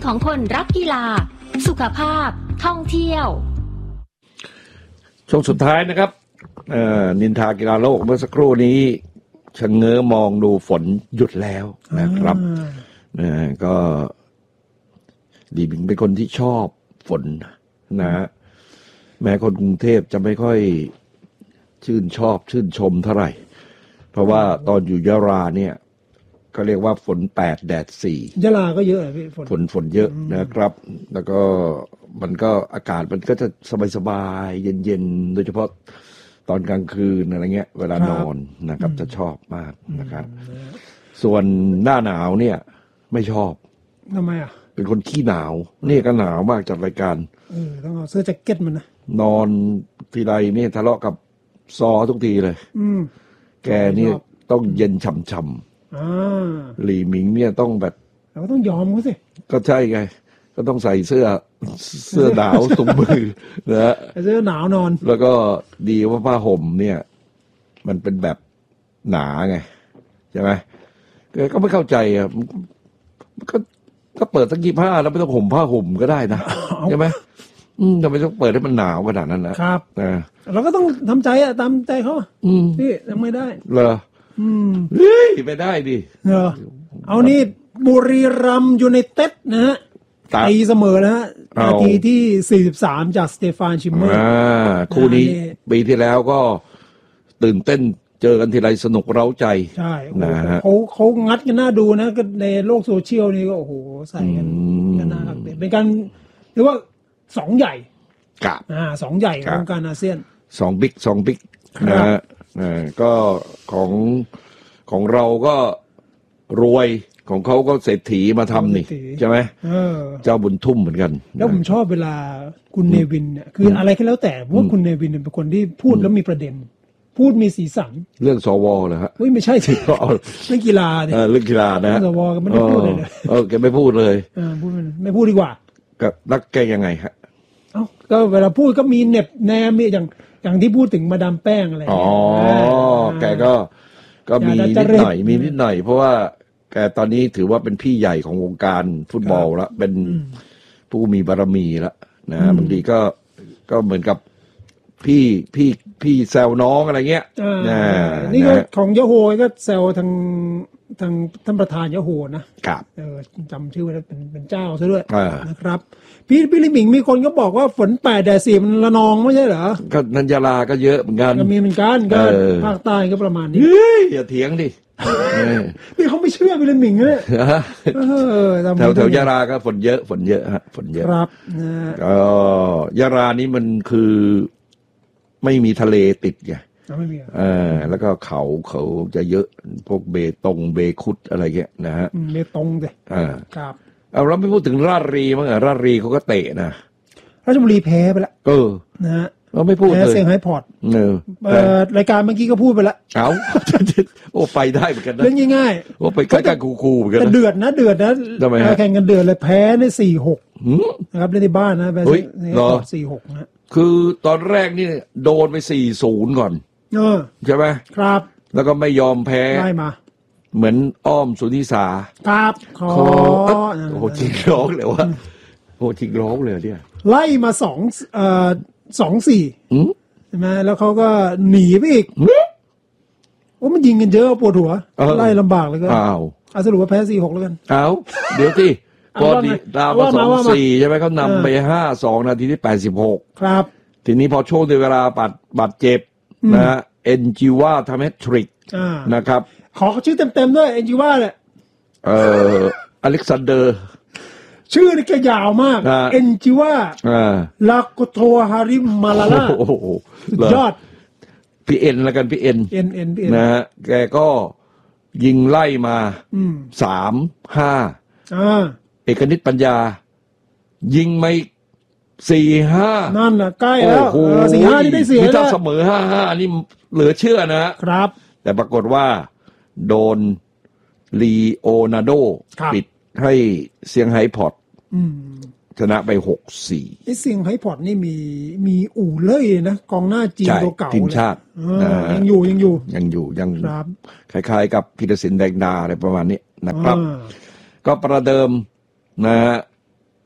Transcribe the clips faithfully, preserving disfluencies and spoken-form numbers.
ของคนรักกีฬาสุขภาพท่องเที่ยวช่วงสุดท้ายนะครับนินทากีฬาโลกเมื่อสักครู่นี้ชะเง้อมองดูฝนหยุดแล้วนะครับนะก็ดีบิงเป็นคนที่ชอบฝนนะแม้คนกรุงเทพจะไม่ค่อยชื่นชอบชื่นชมเท่าไหร่เพราะว่าตอนอยู่ยะลาเนี่ยก็เรียกว่าฝนแปดแดดสี่ยะลาก็เยอะพี่ฝนฝนฝนเยอะนะครับแล้วก็มันก็อากาศมันก็จะสบายๆเย็นๆโดยเฉพาะตอนกลางคืนอะไรเงี้ยเวลานอนนะครับจะชอบมากนะครับส่วนหน้าหนาวเนี่ยไม่ชอบทำไมอ่ะเป็นคนขี้หนาวนี่ก็หนาวมากจัดรายการเออต้องเอาเสื้อแจ็คเก็ตมันนะนอนทีไรนี่ทะเลาะกับซอทุกทีเลยอืมแกนี่ต้องเย็นฉ่ำๆอ่าหลี่หมิงเนี่ยต้องแบบเราก็ต้องยอมเขาสิก็ใช่ไงก็ต้องใส่เสื้อเสื้อหนาวถุงมือนะเสื้อหนาวนอนแล้วก็ดีว่าผ้าห่มเนี่ยมันเป็นแบบหนาไงใช่ไหมก็ไม่เข้าใจอ่ะก็ก็เปิดสักกี่ผ้าแล้วไม่ต้องห่มผ้าห่มก็ได้นะใช่ไหมอืมทำไมต้องเปิดให้มันหนาวขนาดนั้นนะครับนะเราก็ต้องทำใจอ่ะตามใจเขาพี่ทำไม่ได้เหรออืมเฮ้ยไม่ได้ดิเหรอเอานี่บุรีรัมย์ยูไนเต็ดนะฮะตีเสมอนะฮะนาทีที่สี่สิบสามจากสเตฟานชิมเมอร์คู่นี้ปีที่แล้วก็ตื่นเต้นเจอกันทีไรสนุกเร้าใจใช่นะฮะเขาเขางัดกันน่าดูนะก็ในโลกโซเชียลนี่ก็โอ้โหใส่กันกันน่ารักเป็นการเรียกว่าสองใหญ่กับอ่าสองใหญ่ของการอาเซียนสองบิ๊กสองบิ๊กนะฮะก็ของของเราก็รวยของเขาก็เศรษฐีมาทำนี่ใช่ไหมเจ้าบุญทุ่มเหมือนกันแล้วผมชอบเวลาคุณเนวินเนี่ยคืออะไรก็แล้วแต่เพราะคุณเนวินเป็นคนที่พูดแล้วมีประเด็นพูดมีสีสันเรื่องสวเหรอฮะเฮ้ยไม่ใช่สิเรื่องกีฬาเนี่ยเรื่องกีฬานะสวก็ไม่ได้พูดเลยเออแกไม่พูดเลยเออพูดไม่พูดดีกว่ากับนักแกยังไงฮะเอ้าก็เวลาพูดก็มีเน็บแนมมีอย่างอย่างที่พูดถึงมาดามแป้งอะไรอ๋อแกก็ก็มีนิดหน่อยมีนิดหน่อยเพราะว่าแกตอนนี้ถือว่าเป็นพี่ใหญ่ของวงการฟุตบอลแล้วเป็นผู้มีบารมีแล้วนะบางทีก็ก็เหมือนกับพี่พี่พี่แซวน้องอะไรเงี้ยนี่ก็ของยะโฮก็แซวทางทางท่านประธานยะโฮนะครับเออจำชื่อไว้แล้วเป็นเป็นเจ้าซะด้วยนะครับพี่พี่ลิมิงมีคนก็บอกว่าฝนแปดแดดสี่มันละนองไม่ใช่เหรอก็นันยาลาก็เยอะเหมือนกันก็มีเหมือนกันก็ภาคใต้ก็ประมาณนี้อย่าเถียงดินี่เขาไม่เชื่อพี่ลิมิงเลยแถวแถวยาลาก็ฝนเยอะฝนเยอะฮะฝนเยอะครับก็ยาลานี้มันคือไม่มีทะเลติดไงไม่มีเออแล้วก็เขาเขาจะเยอะพวกเบตงเบคุดอะไรเงี้ยนะฮะเบตงเลยอ่าครับเอาเราไม่พูดถึงราชรีมั้งอ่ะราชรีเขาก็เตะนะราชบุรีแพ้ไปแล้วเออนะฮะเราไม่พูดเลยแพ้เซี่ยงไฮ้พอร์ตเออรายการเมื่อกี้ก็พูดไปแล้วเอาโอ้ไปได้เหมือนกันนะเรื่องง่ายๆโอ้ไปใกล้ๆคูๆเหมือนกันแต่เดือดนะเดือดนะแข่งกันเดือดเลยแพ้ได้สี่หกนะครับเล่นที่บ้านนะแพ้สี่หกนะคือตอนแรกนี่โดนไปสี่ศูนย์ก่อนเออใช่ไหมครับแล้วก็ไม่ยอมแพ้ได้มาเหมือนอ้อมสุนิสาครับขอโอ้โหจริงร้องเลยว่าโอ้จริงร้องเลยเนี่ยไล่มาสองเอ่อสองสี่ใช่ไหมแล้วเขาก็หนีไปอีกโอ้มันยิงกันเยอะปวดหัวไล่ลำบากเลยก็อ้าวสรุปว่าแพ้สี่หกแล้วกันอ้าวเดี๋ยวที่พอดีดาวมาสองสี่ใช่ไหมเขานำไปห้าสองนาทีที่แปดสิบหกครับทีนี้พอช่วงในเวลาบาดบาดเจ็บนะฮะเอ็นจิว่าทำแฮตทริกนะครับขอชื่อเต็มๆด้วยเอ็นจิว่าเนี่ยเอ่ออเล็กซานเดอร์ชื่อนี่ก็ยาวมากเอ็นจิว่าลาโกโตฮาริมมาลาลายอดพี่เอ็นแล้วกันพี่เอ็นเอ็นเอ็นพี่เอ็นนะฮะแกก็ยิงไล่มาสามห้าเอกนิตปัญญายิงไม่สี่ห้านั่นน่ะใกล้แล้วสี่ห้านี่ได้เสียแล้วถ้าเสมอห้าห้านี่เหลือเชื่อนะครับแต่ปรากฏว่าโดนลีโอนาร์โดปิดให้เซี่ยงไฮ้พอร์ตชนะไปหกสี่ไอ้เซี่ยงไฮ้พอร์ตนี่มีมีอู่เล่ยนะกองหน้าจีนตัวเก่าทีมชาติยังอยู่ยังอยู่ยังอยู่ยังคล้ายๆกับพีรศิลป์แดงดาอะไรประมาณนี้นะครับก็ประเดิมนะฮะ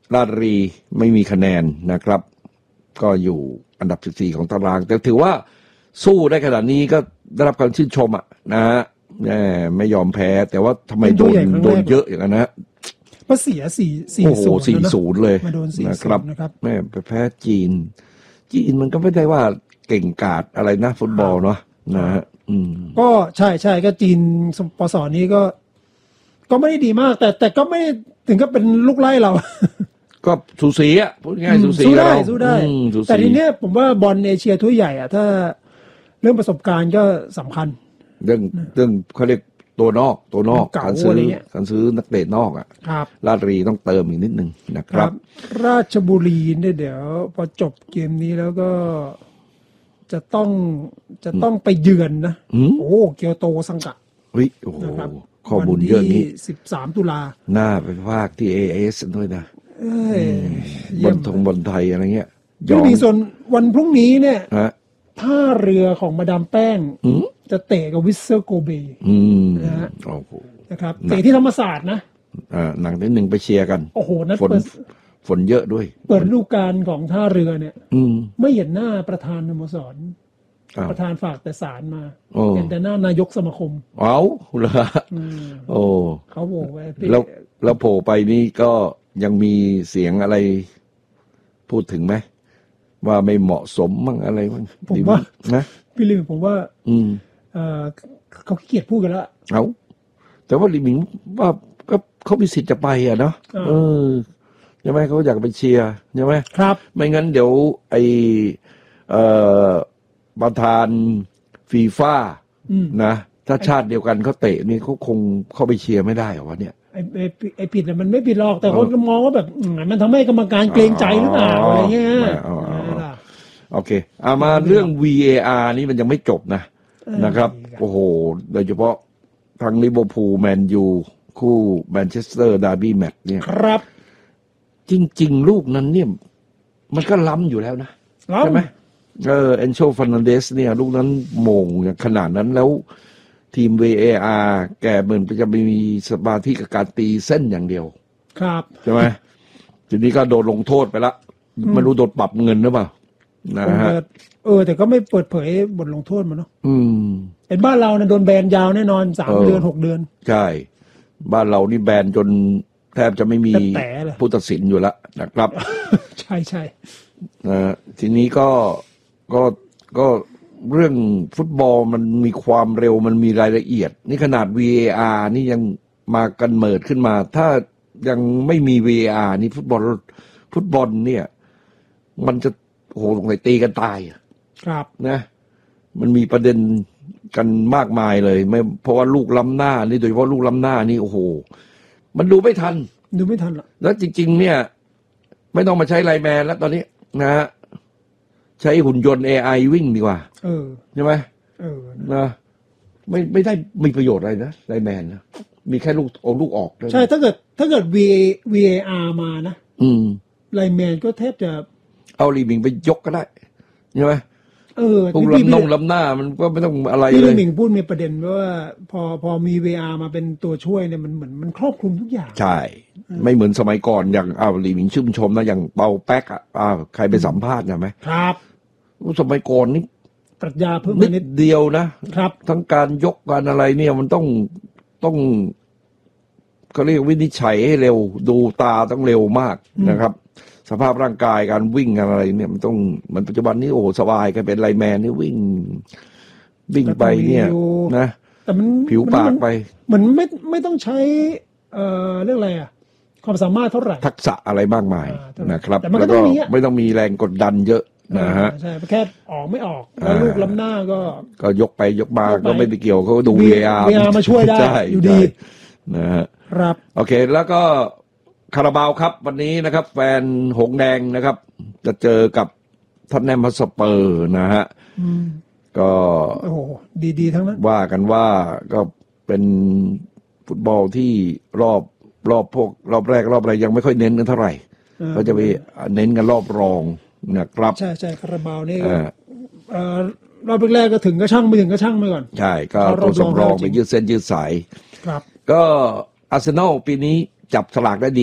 ราชบุรีไม่มีคะแนนนะครับก็อยู่อันดับสิบสี่ของตารางแต่ถือว่าสู้ได้ขนาดนี้ก็ได้รับการชื่นชมอ่ะนะฮะไม่ยอมแพ้แต่ว่าทำไมโดนโดนเยอะอย่างนั้นนะก็เสียสี่สี่ศูนย์สี่ศูนย์เลยนะครับนะครับแม่ไปแพ้จีนจีนมันก็ไม่ได้ว่าเก่งกาจอะไรนะฟุตบอลเนาะนะฮะก็ใช่ใช่ก็จีนปสนี้ก็ก็ไม่ได้ดีมากแต่แต่ก็ไม่ถึงก็เป็นลูกไล่เราก็สูสีอ่ะพูดง่ายสูสีสู้ได้สู้ได้แต่ทีเนี้ยผมว่าบอลเอเชียทั่วใหญ่อ่ะถ้าเรื่องประสบการณ์ก็สำคัญเรื่องเรื่องเขาเรียกตัวนอกตัวนอกการซื้อการซื้อนักเตะนอกอ่ะราชบุรีต้องเติมอีกนิดนึงนะครับราชบุรีเนี่ยเดี๋ยวพอจบเกมนี้แล้วก็จะต้องจะต้องไปเยือนนะโอ้เกียวโตซังกะเฮ้ยโอ้โหข้อมูลเยอะนี้สิบสามตุลาหน้าไปภาคที่ เอ เอส ด้วยนะบอลทงบอลไทยอะไรเงี้ยยังมีส่วนวันพรุ่งนี้เนี่ยท่าเรือของมาดามแป้งจะเตะกับวิสเซอร์โกเบนะฮะนะครับเตะที่ธรรมศาสตร์นะอ่าหนังนิดหนึ่งไปเชียร์กันโอ้โหนัดฝนฝนเยอะด้วยเปิดฤดูกาลของท่าเรือเนี่ยไม่เห็นหน้าประธานสโมสรประธานฝากแต่สารมาเห็นแต่หน้านายกสมาคมเอ้าเหรอโอ้เขาบอกไว้แล้วแล้วโผล่ไปนี่ก็ยังมีเสียงอะไรพูดถึงไหมว่าไม่เหมาะสมมั่งอะไรมั่งผมว่านะพี่ลิมผมว่าอืมเออเขาขี้เกียจพูดกันแล้วเอาแต่ว่าลิมิงว่าก็เขามีสิทธิ์จะไปอ่ะเนาะเออใช่ไหมเขาอยากไปเชียร์ใช่ไหมครับไม่งั้นเดี๋ยวไอเอ่อประธานฟีฟ่านะถ้าชาติเดียวกันเขาเตะนี่เขาคงเข้าไปเชียร์ไม่ได้หรอวะเนี่ยไอ้ไอ้ไอ้ผิดเนี่ยมันไม่ผิดหรอกแต่คนก็มองว่าแบบมันทำให้กรรมการเกรงใจหรือเปล่าอะไรเงี้ยโอเคเอามาเรื่อง วี เอ อาร์ นี่มันยังไม่จบนะนะครับโอ้โหโดยเฉพาะทางลิเวอร์พูลแมนยูคู่แมนเชสเตอร์ดาร์บี้แมตช์เนี่ยครับจริงๆลูกนั้นเนี่ยมันก็ล้ำอยู่แล้วนะใช่ไหมเออเอนโชฟันนันเดสเนี่ยลูกนั้นโมงอย่างขนาดนั้นแล้วทีม วี เอ อาร์ แกเหมือนจะมีสมาธิกับการตีเส้นอย่างเดียวครับใช่ไหมทีนี้ก็โดนลงโทษไปละไม่รู้โดนปรับเงินหรือเปล่านะฮะเออแต่ก็ไม่เปิดเผยบทลงโทษมันเนาะอืมเห็นบ้านเราเนี่ยโดนแบนยาวแน่นอนสามเดือนหกเดือนใช่บ้านเรานี่แบนจนแทบจะไม่มีผู้ตัดสินอยู่แล้วนะครับใช่ใช่นะทีนี้ก็ก็ก็เรื่องฟุตบอลมันมีความเร็วมันมีรายละเอียดนี่ขนาด วี เอ อาร์ นี่ยังมากันเมิดขึ้นมาถ้ายังไม่มี วี เอ อาร์ นี่ฟุตบอลฟุตบอลเนี่ยมันจะโอ้โหสงสัยตีกันตายครับนะมันมีประเด็นกันมากมายเลยไม่เพราะว่าลูกล้ำหน้านี่โดยเฉพาะลูกล้ำหน้านี่โอ้โหมันดูไม่ทันดูไม่ทันหรอกแล้วจริงๆเนี่ยไม่ต้องมาใช้ไลน์แมนแล้วตอนนี้นะฮะใช้หุ่นยนต์ เอ ไอ วิ่งดีกว่าเออใช่ไหมเออนะไม่ไม่ได้มีประโยชน์อะไรนะไลน์แมนนะมีแค่ลูกเอาลูกออกใช่ถ้าเกิดถ้าเกิด วี เอ อาร์ มานะอืมไลน์แมนก็แทบจะเอาลีมิงไปยกก็ได้ใช่ไหมเออพวกลำนงลำหน้ามันก็ไม่ต้องอะไรเลยพี่ลีมิงพูดมีประเด็นว่าพอพอมี วี อาร์ มาเป็นตัวช่วยเนี่ยมันเหมือนมันครอบคลุมทุกอย่างใช่ไม่เหมือนสมัยก่อนอย่างอ้าวลีมิงชื่นชมนะอย่างเปาแป๊กอ่ะอ้าวใครไปสัมภาษณ์ใช่ไหมครับสมัยก่อนนี่ปรัชญาเพิ่มนิดเดียวนะครับทั้งการยกการอะไรเนี่ยมันต้องต้องเขาเรียกวินิจฉัยให้เร็วดูตาต้องเร็วมากนะครับสภาพร่างกายการวิ่งอะไรเนี่ยมันต้องมันปัจจุบันนี้โอ้โหสบายกันเป็นไลน์แมนนี่วิ่งวิ่งไปเนี่ยนะแต่มันผิวปากไปเหมือนไม่ไม่ต้องใช้เอ่อเรื่องอะไรอ่ะความสามารถเท่าไหร่ทักษะอะไรมากมายนะครับแต่มันก็ต้องมีไม่ต้องมีแรงกดดันเยอะนะฮะใช่แค่ออกไม่ออกแล้วลูกล้ำหน้าก็ก็ยกไปยกมาก็ไม่ไปเกี่ยวเขาดู วี เอ อาร์วี เอ อาร์ มาช่วยได้อยู่ดีนะฮะครับโอเคแล้วก็คาราบาวครับวันนี้นะครับแฟนหงแดงนะครับจะเจอกับท็อตแนมฮอตสเปอร์นะฮะก็โอ้โหดีๆทั้งนั้นว่ากันว่าก็เป็นฟุตบอลที่รอบรอบพวกรอบแรกรอบอะไรยังไม่ค่อยเน้นกันเท่าไหร่ก็จะไปเน้นกันรอบรองนะครับใช่ใช่คาราบาวนี่รอบแรกก็ถึงก็ช่างไม่ถึงก็ช่างไปก่อนใช่ก็ตัวสำรองไปยืดเส้นยืดสายครับก็อาร์เซนอลปีนี้จับสลากได้ดีนะ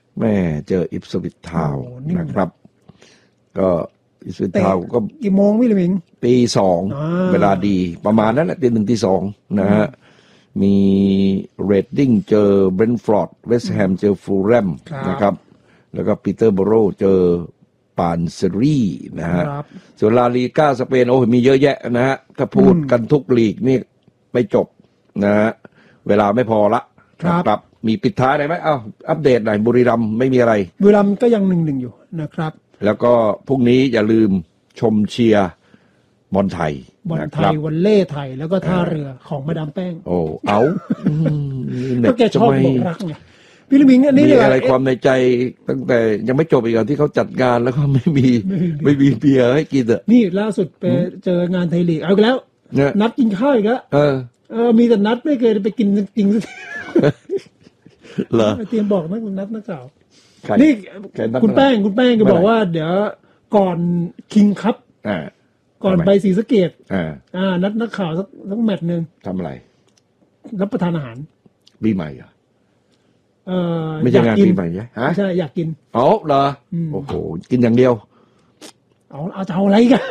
แม่เจออิปสวิตทาวน์นะครับก็อิปสวิตทาวน์ก็กี่โมงพี่ลิมิงตีสองเวลาดีประมาณนั้นแหละตีหนึ่งตีสองนะฮะมีเรดดิ้งเจอเบรนท์ฟอร์ดเวสต์แฮมเจอฟูลแลมนะครับแล้วก็ปีเตอร์โบโรเจอปานเซรีนะฮะส่วนลาลีก้าสเปนโอ้มีเยอะแยะนะฮะถ้าพูดกันทุกลีกนี่ไม่จบนะฮะเวลาไม่พอละครับมีปิดท้ายอะไรไหมอ้าวอัปเดตหน่อยบุรีรัมย์ไม่มีอะไรบุรีรัมย์ก็ยังหนึ่งหนึ่งอยู่นะครับแล้วก็พรุ่งนี้อย่าลืมชมเชียร์บอลไทยบอลไทยวันเล่ไทยแล้วก็ท่าเรือของมาดามแป้งโอ้เอาก็แกชอบบอกรักไงพี่ลิมิงอันนี้เลยอะไรความในใจตั้งแต่ยังไม่จบอีกอ่ะที่เขาจัดงานแล้วก็ไม่มีไม่มีเบียร์ให้กินอ่ะนี่ล่าสุดไปเจองานไทยลีกเอาแล้วนัดกินข้าวอีกแล้วเออเออมีแต่นัดไม่เคยไปกินจริงสักทีเหรอเตรียมบอกนักนัดนักข่าวนี่คุณแป้งคุณแป้งก็บอกว่าเดี๋ยวก่อนคิงคัพก่อนไปศรีสะเกษอ่านัดนักข่าวสักสักแมตช์นึงทำอะไรรับประทานอาหารปีใหม่เหรอเออไม่ใช่งานปีใหม่ใช่ฮะใช่อยากกินอ๋อเหรอโอ้โหกินอย่างเดียวเอาเอาจะเอาอะไรกัน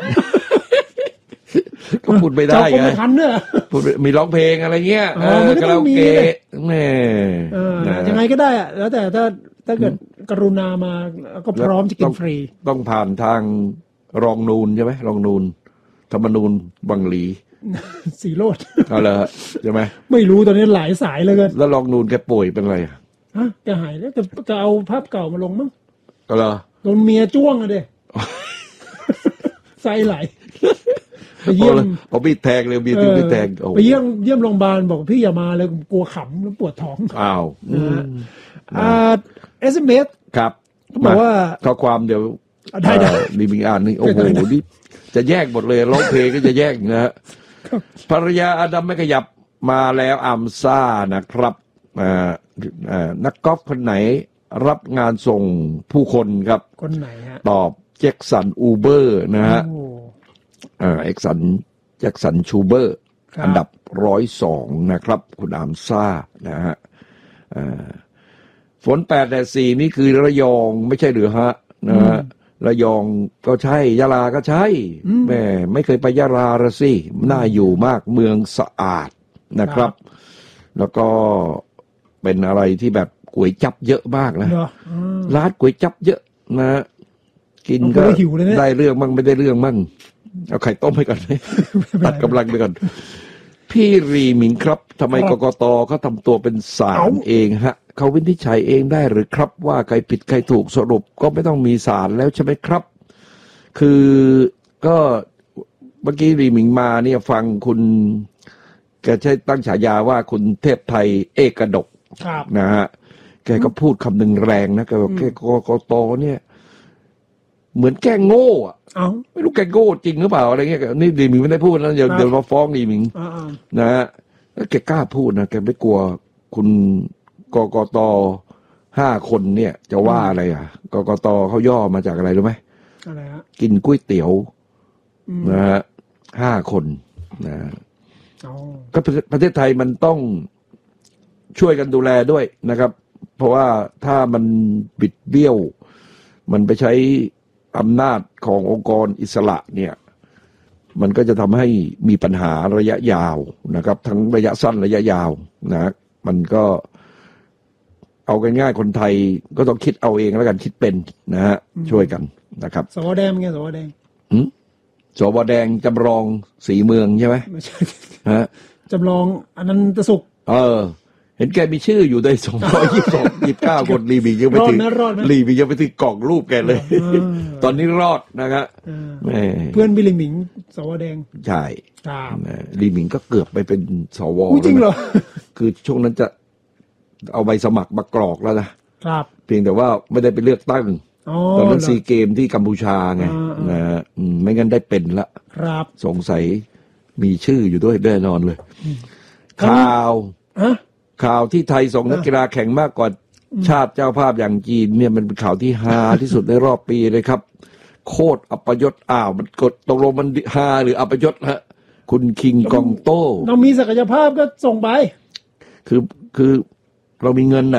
ก็พูดไม่ได้ไงพูดมีร้องเพลงอะไรเงี้ยเออคาราโอเกะแม่ยังไงก็ได้อะแล้วแต่ถ้าถ้าเกิดกรุณามาก็พร้อมจะกินฟรีต้องผ่านทางรองนูนใช่ไหมรองนูนธรรมนูนบังหลีสีโรดเอาเลยใช่ไหมไม่รู้ตอนนี้หลายสายเลยกันแล้วรองนูนแกป่วยเป็นอะไรฮะแกหายแล้วจะเอาภาพเก่ามาลงมั้งก็เหรอโดนเมียจ้วงอะเด้ไส้ไหลไปเยี่ยมพอพี่แทงเลยมีที่พี่แทงไปเยี่ยมเยี่ยมโรงพยาบาลบอกพี่อย่ามาเลยกลัวขำแล้วปวดท้องอ้าวอ่าเอสเอ็มเอสครับเขาบอกว่าข้อความเดี๋ยวได้ได้รีบิงอ่านนี่โอ้โหนี่จะแยกหมดเลยร้องเพลงก็จะแยกนะฮะภรรยาอดัมไม่ขยับมาแล้วอัมซ่านะครับอ่าอ่านักกอล์ฟคนไหนรับงานส่งผู้คนครับคนไหนฮะตอบแจ็คสันอูเบอร์นะฮะอ่าเอ็กสันแจ็คสันชูเบอร์อันดับร้อยสองนะครับคุณอัมซ่านะฮะอ่าฝนแปดแดดสี่นี่คือระยองไม่ใช่หรือฮะนะฮะระยองก็ใช่ยะลาก็ใช่แม่ไม่เคยไปยะลาละสิน่าอยู่มากเมืองสะอาดนะครับแล้วก็เป็นอะไรที่แบบก๋วยจั๊บเยอะมากนะร้านก๋วยจั๊บเยอะนะกินก็ได้เรื่องมั่งไม่ได้เรื่องมั่งเอาไข่ต้มให้ก่อนตัดกำลังไปก่อนพี่รีมิงครับทำไมกกตเขาทำตัวเป็นศาลเองฮะเขาวินิจฉัยเองได้หรือครับว่าใครผิดใครถูกสรุปก็ไม่ต้องมีศาลแล้วใช่ไหมครับคือก็เมื่อกี้รีมิงมาเนี่ยฟังคุณแกใช้ตั้งฉายาว่าคุณเทพไทยเอกดกนะฮะแกก็พูดคำหนึ่งแรงนะแกบอกแกกกตเนี่ยเหมือนแกโง่อะไม่รู้แกโง่จริงหรือเปล่าอะไรเงี้ยนี่รีมิงไม่ได้พูดนะเดี๋ยวเดี๋ยวมาฟ้องรีมิงนะฮะแล้วแกกล้าพูดนะแกไม่กลัวคุณกกตห้าคนเนี่ยจะว่าอะไรอ่ะกกตเขาย่อมาจากอะไรรู้ไหมอะไรฮะกินก๋วยเตี๋ยวนะฮะห้าคนนะก็ประเทศไทยมันต้องช่วยกันดูแลด้วยนะครับเพราะว่าถ้ามันบิดเบี้ยวมันไปใช้อำนาจขององค์กรอิสระเนี่ยมันก็จะทำให้มีปัญหาระยะยาวนะครับทั้งระยะสั้นระยะยาวนะมันก็เอากันง่ายคนไทยก็ต้องคิดเอาเองแล้วกันคิดเป็นนะฮะช่วยกันนะครับสวแดงไงสวแดงหืมสวแดงจำลองสีเมืองใช่ไหมไม่ใช่ฮะจำลองอันนั้นตะสุกเออเห็นแกมีชื่ออยู่ได้สองร้อยยี่สิบสองยี่สิบเก้าคนรีบียังไม่ถึงรีบียังไม่ถึงกล่องรูปแกเลยตอนนี้รอดนะครับเพื่อนบิลิมิงสวแดงใช่รีมิงก็เกือบไปเป็นสวจริงเหรอคือช่วงนั้นจะเอาใบสมัครมากรอกแล้วนะครับเพียงแต่ว่าไม่ได้ไปเลือกตั้งตอนนั้นซีเกมที่กัมพูชาไงนะไม่งั้นได้เป็นละครับสงสัยมีชื่ออยู่ด้วยแน่นอนเลยข่าวข่าวที่ไทยส่งนักกีฬาแข่งมากกว่าชาติเจ้าภาพอย่างจีนเนี่ยมันเป็นข่าวที่ฮาที่สุดในรอบปีเลยครับโคตรอัปยศอ้าวมันกดตกลงมันฮาหรืออัปยศฮะคุณคิงกองโต้เรามีศักยภาพก็ส่งไปคือคือเรามีเงินนะ